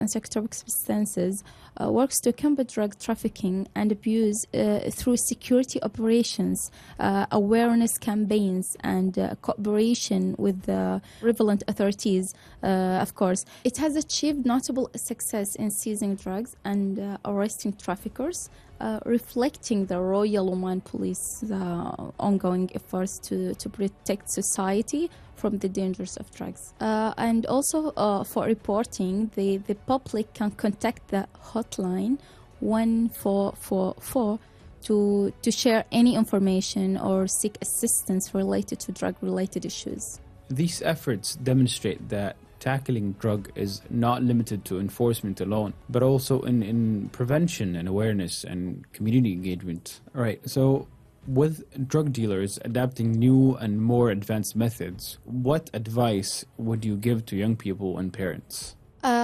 and psychotropic substances works to combat drug trafficking and abuse through security operations, awareness campaigns, and cooperation with the relevant authorities, of course. It has achieved notable success in seizing drugs and arresting traffickers, reflecting the Royal Oman Police ongoing efforts to protect society from the dangers of drugs. And also for reporting, the public can contact the hotline 1444 to share any information or seek assistance related to drug-related issues. These efforts demonstrate that tackling drug is not limited to enforcement alone, but also in prevention and awareness and community engagement. All right, so with drug dealers adapting new and more advanced methods, what advice would you give to young people and parents?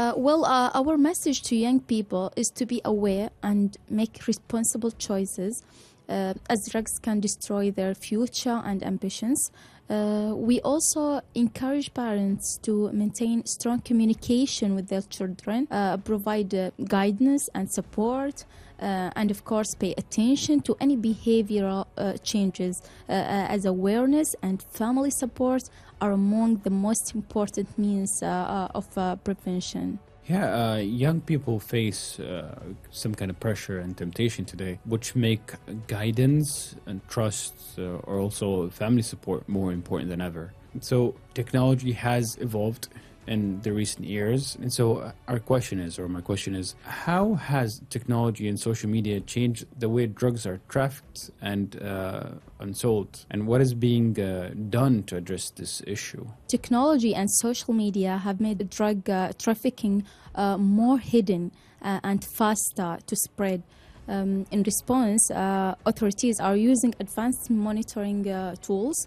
Our message to young people is to be aware and make responsible choices, as drugs can destroy their future and ambitions. We also encourage parents to maintain strong communication with their children, provide guidance and support, and of course pay attention to any behavioral changes, as awareness and family support are among the most important means of prevention. Yeah, young people face some kind of pressure and temptation today, which make guidance and trust or also family support more important than ever. So technology has evolved in the recent years. And so my question is, how has technology and social media changed the way drugs are trafficked and sold? And what is being done to address this issue? Technology and social media have made drug trafficking more hidden and faster to spread. In response, authorities are using advanced monitoring tools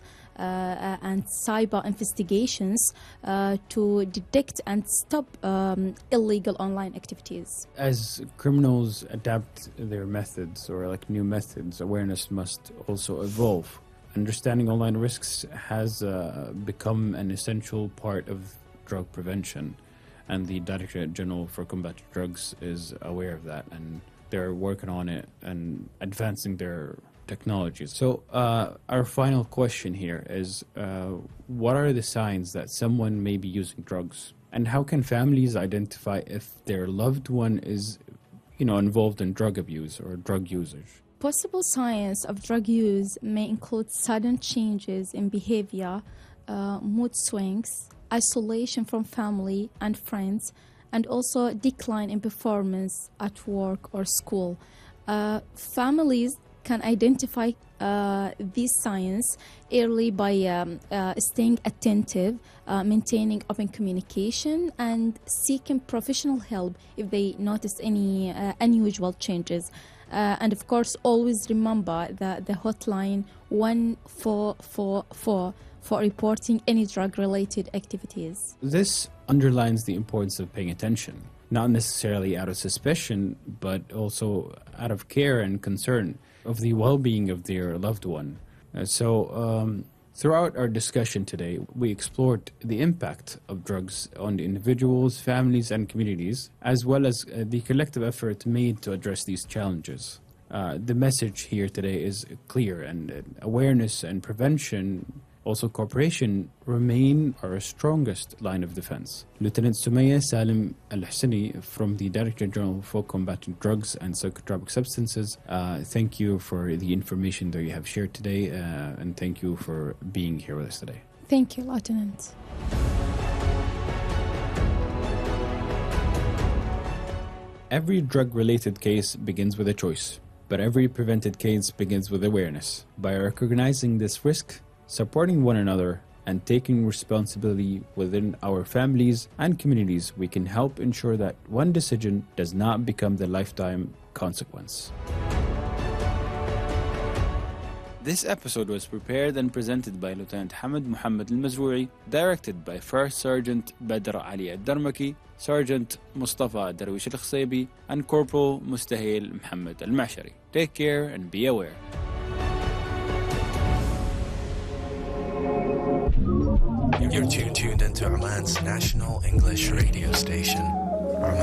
and cyber investigations to detect and stop illegal online activities. As criminals adapt their methods or like new methods, awareness must also evolve. Understanding online risks has become an essential part of drug prevention, and the Directorate General for Combating Drugs is aware of that, and they're working on it and advancing their technologies. So our final question here is, what are the signs that someone may be using drugs? And how can families identify if their loved one is, involved in drug abuse or drug usage? Possible signs of drug use may include sudden changes in behavior, mood swings, isolation from family and friends, and also decline in performance at work or school. Families can identify these signs early by staying attentive, maintaining open communication, and seeking professional help if they notice any unusual changes. And of course, always remember the hotline 1444 for reporting any drug-related activities. This underlines the importance of paying attention, not necessarily out of suspicion, but also out of care and concern of the well-being of their loved one. Throughout our discussion today, we explored the impact of drugs on the individuals, families, and communities, as well as the collective effort made to address these challenges. The message here today is clear, and awareness and prevention, also cooperation, remain our strongest line of defense. Lieutenant Sumaya Salim Al-Husani from the Director General for Combating Drugs and Psychotropic Substances, thank you for the information that you have shared today, and thank you for being here with us today. Thank you, Lieutenant. Every drug-related case begins with a choice, but every prevented case begins with awareness. By recognizing this risk, supporting one another, and taking responsibility within our families and communities, we can help ensure that one decision does not become the lifetime consequence. This episode was prepared and presented by Lieutenant Hamid Muhammad Al-Mazroui, directed by First Sergeant Badr Ali Al-Darmaki, Sergeant Mustafa Darwish Al-Khsaybi, and Corporal Mustahil Muhammad Al-Mashari. Take care and be aware. You're tuned into Oman's national English radio station.